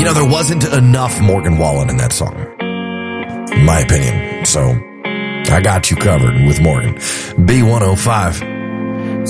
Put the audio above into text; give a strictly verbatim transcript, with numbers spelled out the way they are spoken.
know, there wasn't enough Morgan Wallen in that song, in my opinion. So I got you covered with Morgan. B one oh five.